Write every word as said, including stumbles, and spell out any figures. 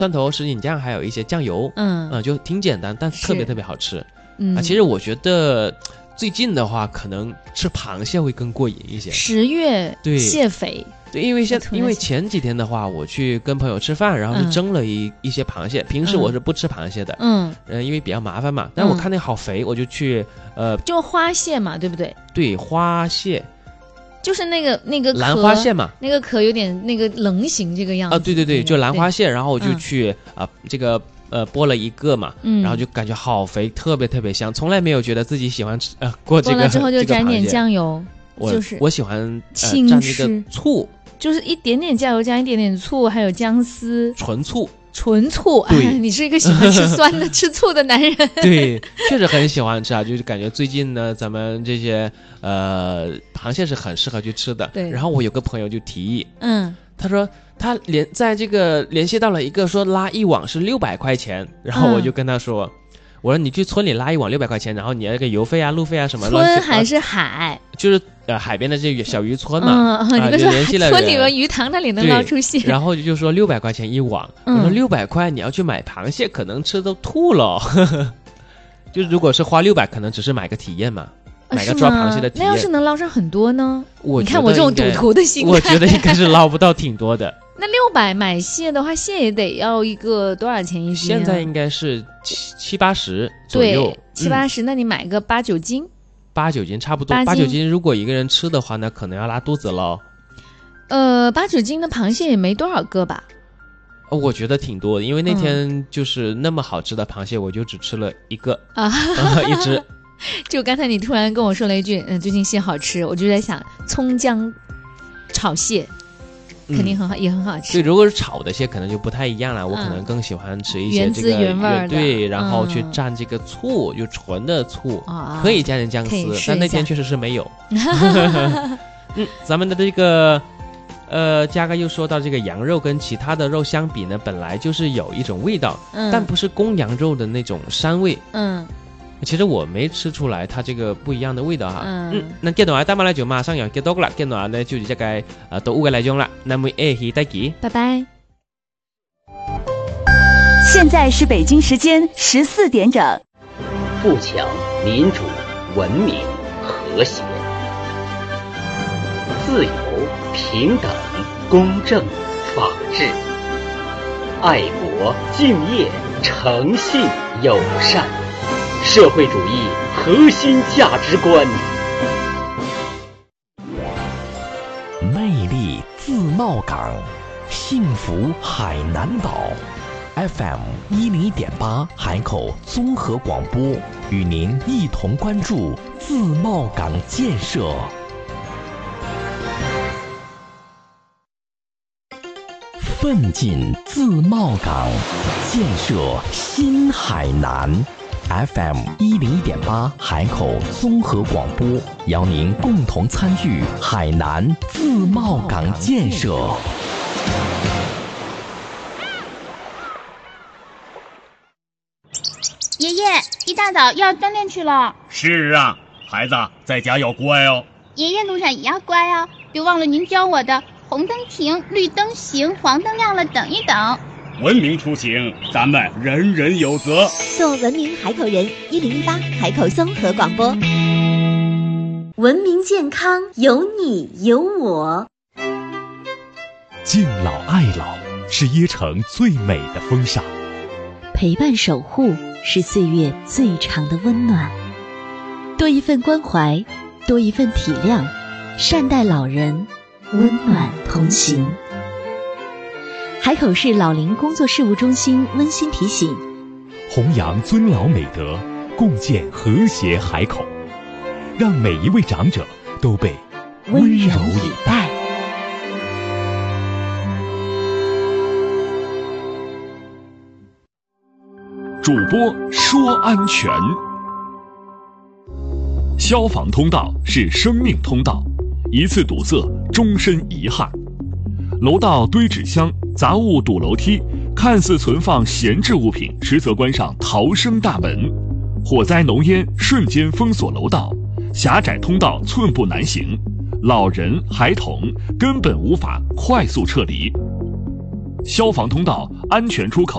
蒜头、什锦酱，还有一些酱油， 嗯啊、呃，就挺简单，但特别特别好吃。 嗯啊，其实我觉得最近的话，可能吃螃蟹会更过瘾一些。 十月对蟹肥。 对，因为现突然因为前几天的话，我去跟朋友吃饭，然后就嗯蒸了一、一些螃蟹。平时我是不吃螃蟹的， 嗯， 嗯，因为比较麻烦嘛。但是我看那好肥，我就去呃， 就花蟹嘛，对不对？ 对，花蟹， 就是那个那个壳兰花蟹嘛， 那个壳有点那个棱形这个样子啊，对对对，就兰花蟹，然后我就嗯去啊、呃、这个呃剥了一个嘛， 嗯， 然后就感觉好肥，特别特别香，从来没有觉得自己喜欢吃呃过这个剥了之后就这个沾点螃蟹酱油， 我就是我喜欢呃轻蘸那吃个醋， 就是一点点酱油加一点点醋，还有姜丝， 纯醋。 纯醋。 对哎，你是一个喜欢吃酸的、吃醋的男人。 对，确实很喜欢吃啊，就是感觉最近呢，咱们这些呃螃蟹是很适合去吃的。 对然后我有个朋友就提议， 嗯， 他说他联在这个联系到了一个说拉一网是六百块钱，然后我就跟他说。嗯我说你去村里拉一网六百块钱，然后你那个邮费啊、路费啊什么乱七八糟， 村还是海？ 就是呃海边的这个小渔村嘛， 嗯， 啊、 你们就联系了说村里人面鱼塘那里能捞出蟹？ 然后就说六百块钱一网， 嗯我说六百块你要去买螃蟹，可能吃都吐了。就如果是花六百，可能只是买个体验嘛， 啊买个抓是吗螃蟹的体验。 那要是能捞上很多呢？ 我你看我这种赌徒的心态， 我觉得应该是捞不到挺多的。 那六百买蟹的话，蟹也得要一个多少钱一斤、啊？ 现在应该是七七八十左右， 对，七八十、嗯，那你买个八九斤， 八九斤差不多。八九斤如果一个人吃的话，那可能要拉肚子喽。 呃，八九斤的螃蟹也没多少个吧？ 哦，我觉得挺多的，因为那天就是那么好吃的螃蟹，我就只吃了一个啊， 一只。 就刚才你突然跟我说了一句，嗯，最近蟹好吃，我就在想，葱姜炒蟹。肯定很好、嗯，也很好吃。 对，如果是炒的蟹，可能就不太一样了。我可能更喜欢吃一些这个原汁原味的， 对，然后去蘸这个醋，就纯的醋， 嗯、 可以加点姜丝，但那天确实是没有。嗯，咱们的这个，呃，嘉哥又说到这个羊肉跟其他的肉相比呢，本来就是有一种味道， 嗯、 但不是公羊肉的那种膻味。 嗯。 其實我沒吃出來它這個不一樣的味道哈。 嗯， 嗯那電話打埋嚟就馬上要結束啦，電話呢就這個呃到五個來鐘啦，那麼誒去再見， 拜拜。 現在是北京時間十四點整。 富強、民主、文明、和諧、自由、平等、公正、法治、愛國、敬業、誠信、友善。社會主義核心價值觀， 魅力自貿港，幸福海南島 F M 一零一點八海口綜合廣播，與您一同關注自貿港建設。奮進自貿港，建設新海南。F M 一零一點八海口綜合廣播，邀您共同參與海南自貿港建設。 爺爺，一大早要鍛鍊去了。 是啊，孩子在家要乖哦。 爺爺路上也要乖哦，別忘了您教我的紅燈停，綠燈行，黃燈亮了等一等。 文明出行，咱們人人有責。 做文明海口人，一零一八海口綜合廣播。文明健康，有你有我。 敬老愛老是椰城最美的風尚， 陪伴守護是歲月最長的溫暖。多一份關懷，多一份體諒，善待老人，溫暖同行。海口市老齡工作事務中心溫馨提醒： 弘揚尊老美德，共建和諧海口，讓每一位長者都被溫柔以待。主播說安全，消防通道是生命通道，一次堵塞，終身遺憾。樓道堆紙箱、雜物堵樓梯，看似存放閒置物品，實則關上逃生大門。火災濃煙瞬間封鎖樓道，狹窄通道寸步難行，老人孩童根本無法快速撤離。消防通道安全出口